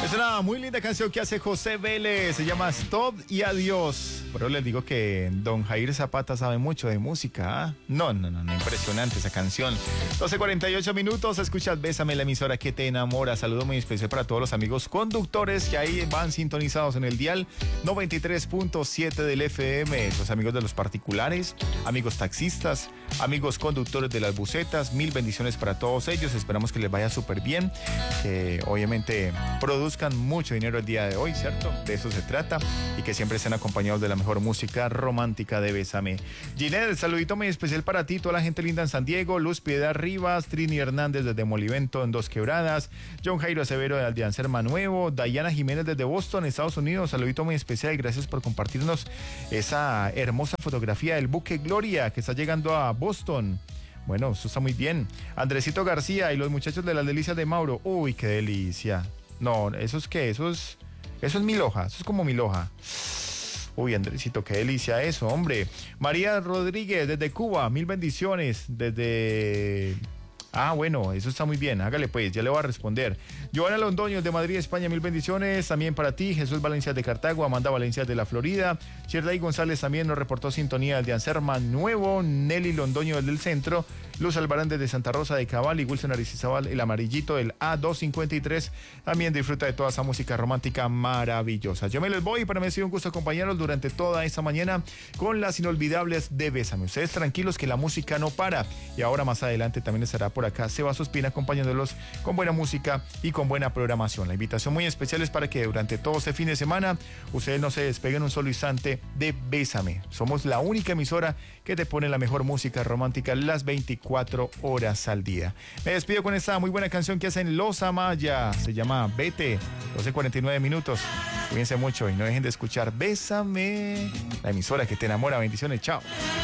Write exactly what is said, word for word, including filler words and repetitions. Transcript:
Es una muy linda canción que hace José Vélez, se llama Stop y Adiós. Pero les digo que don Jair Zapata sabe mucho de música, ¿ah? No, no, no, no, impresionante esa canción. doce cuarenta y ocho minutos, escuchas Bésame, la emisora que te enamora. Saludo muy especial para todos los amigos conductores que ahí van sintonizados en el dial noventa y tres punto siete del F M. Los amigos de los particulares, amigos taxistas, amigos conductores de las busetas, mil bendiciones para todos ellos. Esperamos que les vaya súper bien, que obviamente produzcan mucho dinero el día de hoy, ¿cierto? De eso se trata, y que siempre estén acompañados de la mejor música romántica de Bésame. Ginette, saludito muy especial para ti, toda la gente linda en San Diego, Luz Piedad Rivas, Trini Hernández desde Molivento en Dos Quebradas, John Jairo Acevero de Aldeancerma Nuevo, Dayana Jiménez desde Boston, Estados Unidos, saludito muy especial y gracias por compartirnos esa hermosa fotografía del buque Gloria que está llegando a Boston. Bueno, eso está muy bien. Andresito García y los muchachos de las delicias de Mauro. Uy, qué delicia. No, ¿eso es qué? Eso es, eso es mil hojas, eso es como mil hojas. Uy, Andresito, qué delicia eso, hombre. María Rodríguez desde Cuba, mil bendiciones. Desde... Ah, bueno, eso está muy bien, hágale pues, ya le voy a responder. Joana Londoño de Madrid, España, mil bendiciones, también para ti. Jesús Valencia de Cartago, Amanda Valencia de la Florida, Cherday González también nos reportó sintonía de Anserma Nuevo, Nelly Londoño del Centro, Luz Albarán de Santa Rosa de Cabal y Wilson Aricizabal, el amarillito del A doscientos cincuenta y tres, también disfruta de toda esa música romántica maravillosa. Yo me les voy, para mí ha sido un gusto acompañarlos durante toda esta mañana con las inolvidables de Bésame. Ustedes tranquilos que la música no para, y ahora más adelante también estará por acá Sebas Ospina acompañándolos con buena música y con buena programación. La invitación muy especial es para que durante todo este fin de semana ustedes no se despeguen un solo instante de Bésame. Somos la única emisora que te pone la mejor música romántica las veinticuatro horas al día. Me despido con esta muy buena canción que hacen Los Amaya, se llama Vete. Doce cuarenta y nueve minutos. Cuídense mucho y no dejen de escuchar Bésame, la emisora que te enamora. Bendiciones, chao.